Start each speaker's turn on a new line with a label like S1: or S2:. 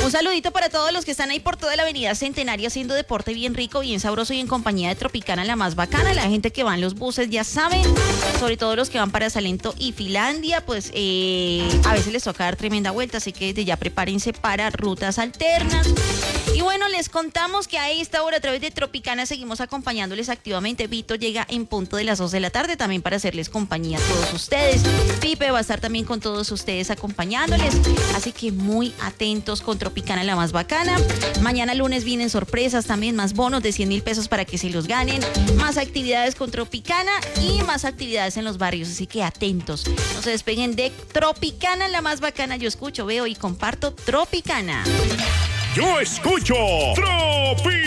S1: Un saludito para todos los que están ahí por toda la avenida Centenario haciendo deporte bien rico, bien sabroso y en compañía de Tropicana, la más bacana. La gente que va en los buses ya saben, sobre todo los que van para Salento y Finlandia, pues a veces les toca dar tremenda vuelta, así que desde ya prepárense para rutas alternas. Y bueno, les contamos que a esta hora a través de Tropicana seguimos acompañándoles activamente. Vito llega en punto de las 2 de la tarde también para hacerles compañía a todos ustedes. Pipe va a estar también con todos ustedes acompañándoles, así que muy atentos con Tropicana, la más bacana. Mañana lunes vienen sorpresas también, más bonos de 100,000 pesos para que se los ganen, más actividades con Tropicana y más actividades en los barrios, así que atentos. No se despeguen de Tropicana, la más bacana. Yo escucho, veo y comparto Tropicana.
S2: Yo escucho Tropicana.